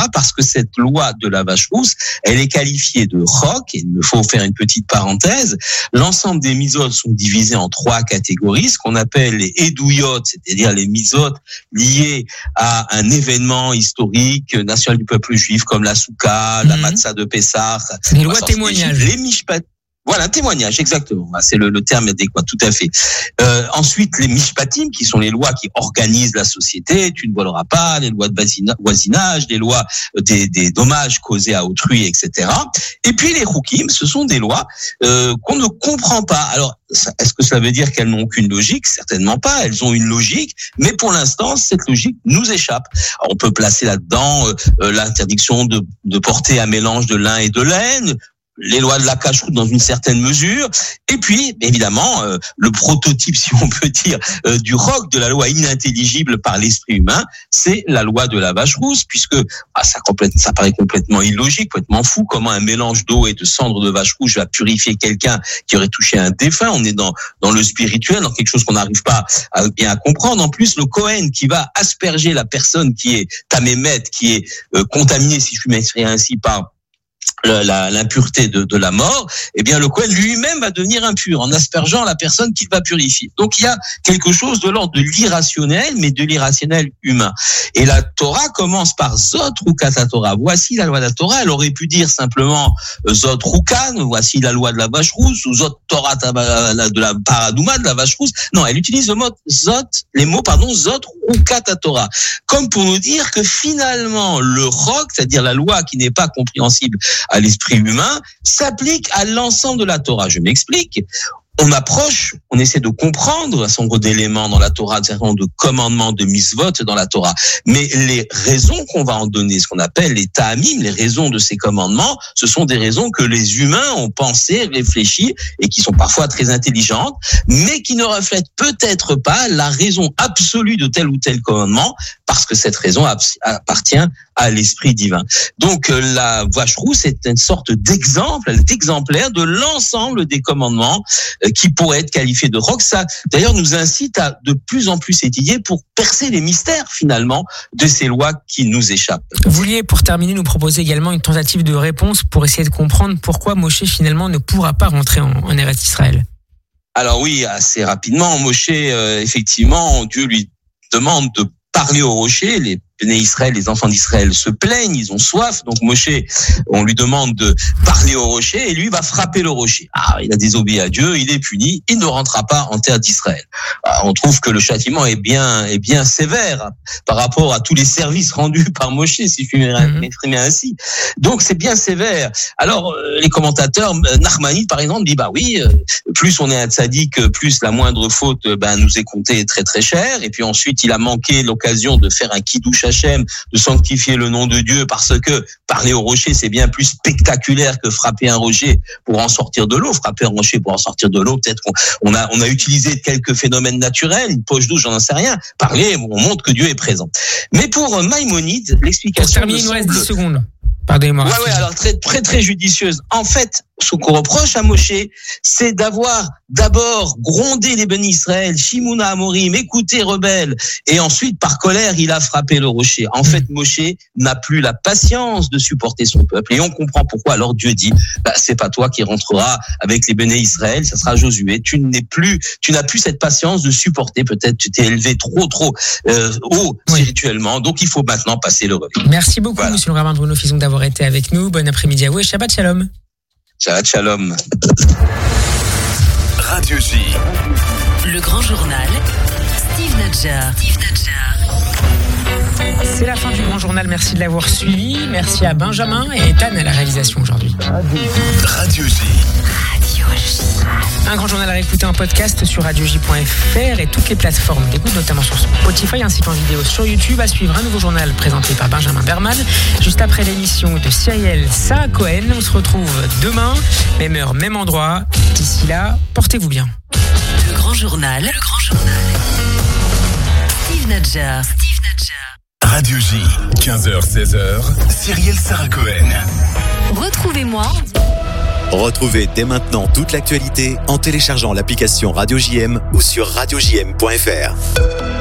Torah parce que cette loi de la vache rousse, elle est qualifiée de roc. Et il me faut faire une petite parenthèse. L'ensemble des mitzvot sont divisés en 3 catégories, ce qu'on appelle les edouyot, c'est-à-dire les mitzvot liés à un événement historique national du peuple juif, comme la Souka, la Matzah de Pessah. Les lois témoignages. Les mishpat. Voilà, témoignage, exactement. C'est le terme adéquat, tout à fait. Ensuite, les mishpatim, qui sont les lois qui organisent la société. Tu ne voleras pas, les lois de voisinage, les lois des dommages causés à autrui, etc. Et puis les chukim, ce sont des lois qu'on ne comprend pas. Alors, est-ce que cela veut dire qu'elles n'ont aucune logique? Certainement pas. Elles ont une logique, mais pour l'instant, cette logique nous échappe. Alors, on peut placer là-dedans l'interdiction de porter un mélange de lin et de laine, les lois de la cacheroute dans une certaine mesure, et puis évidemment le prototype, si on peut dire, du roc, de la loi inintelligible par l'esprit humain, c'est la loi de la vache rousse, puisque ça paraît complètement illogique, complètement fou. Comment un mélange d'eau et de cendre de vache rouge va purifier quelqu'un qui aurait touché un défunt? On est dans le spirituel, dans quelque chose qu'on n'arrive pas à comprendre. En plus, le Kohen qui va asperger la personne qui est tamémet, qui est contaminée, si je puis m'exprimer ainsi, par l'impureté de la mort, eh bien le Kohen lui-même va devenir impur en aspergeant la personne qu'il va purifier. Donc il y a quelque chose de l'ordre de l'irrationnel, mais de l'irrationnel humain. Et la Torah commence par Zot Rukat la Torah. Voici la loi de la Torah. Elle aurait pu dire simplement Zot Rukan, voici la loi de la vache rousse, ou Zot Torah de la Paradouma, de la vache rousse. Non, elle utilise le mot Zot Rukat la Torah, comme pour nous dire que finalement le roc, c'est-à-dire la loi qui n'est pas compréhensible à l'esprit humain, s'applique à l'ensemble de la Torah. Je m'explique. On essaie de comprendre un certain nombre d'éléments dans la Torah, un certain nombre de commandements, de mitzvot dans la Torah. Mais les raisons qu'on va en donner, ce qu'on appelle les ta'amim, les raisons de ces commandements, ce sont des raisons que les humains ont pensé, réfléchi, et qui sont parfois très intelligentes, mais qui ne reflètent peut-être pas la raison absolue de tel ou tel commandement, parce que cette raison appartient à l'esprit divin. Donc la vache rousse est une sorte d'exemple, elle est exemplaire de l'ensemble des commandements qui pourraient être qualifiés de roc. Ça, d'ailleurs, nous incite à de plus en plus étudier pour percer les mystères, finalement, de ces lois qui nous échappent. Vous vouliez, pour terminer, nous proposer également une tentative de réponse pour essayer de comprendre pourquoi Moshe, finalement, ne pourra pas rentrer en Eretz Israël. Alors oui, assez rapidement, Moshe, effectivement, Dieu lui demande de parler au rocher. Les Béné Israël, les enfants d'Israël se plaignent, ils ont soif. Donc Moshe, on lui demande de parler au rocher et lui va frapper le rocher. Il a désobéi à Dieu, il est puni, il ne rentrera pas en terre d'Israël. On trouve que le châtiment est bien sévère par rapport à tous les services rendus par Moshe, si je puis m'exprimer ainsi. Donc c'est bien sévère. Alors les commentateurs, Nachmanide par exemple dit plus on est un tzaddik, plus la moindre faute nous est comptée très très cher. Et puis ensuite il a manqué l'occasion de faire un kiddush Hachem, de sanctifier le nom de Dieu, parce que parler au rocher, c'est bien plus spectaculaire que frapper un rocher pour en sortir de l'eau. Frapper un rocher pour en sortir de l'eau, peut-être qu'on a utilisé quelques phénomènes naturels, une poche d'eau, j'en sais rien. Parler, on montre que Dieu est présent. Mais pour Maïmonide, l'explication... Pour terminer, il nous reste 10 secondes. Pardonnez-moi. Ouais, alors très, très, très judicieuse. En fait, ce qu'on reproche à Moshe, c'est d'avoir d'abord grondé les Béni Israël, Shimuna Amorim, écouté rebelle, et ensuite, par colère, il a frappé le rocher. En fait, Moshe n'a plus la patience de supporter son peuple. Et on comprend pourquoi. Alors Dieu dit, c'est pas toi qui rentreras avec les Béni Israël, ça sera Josué. Tu n'as plus cette patience de supporter. Peut-être tu t'es élevé trop haut spirituellement. Donc il faut maintenant passer le relais. Merci beaucoup, Monsieur le rabbin Bruno Fison, d'avoir été avec nous. Bon après-midi à vous et Shabbat Shalom. Shabbat Shalom. Radio J. Le grand journal. Steve Nadjar. C'est la fin du grand journal. Merci de l'avoir suivi. Merci à Benjamin et Ethan à la réalisation aujourd'hui. Radio J. Un grand journal à réécouter en podcast sur radioj.fr et toutes les plateformes d'écoute, notamment sur Spotify ainsi qu'en vidéo sur YouTube. À suivre un nouveau journal présenté par Benjamin Berman. Juste après l'émission de Cyrielle Saa-Cohen. On se retrouve demain, même heure, même endroit. D'ici là, portez-vous bien. Le grand journal. Steve Nadjar. Radio J, 15h-16h, Cyrielle Saa-Cohen. Retrouvez-moi. Retrouvez dès maintenant toute l'actualité en téléchargeant l'application Radio JM ou sur radiojm.fr.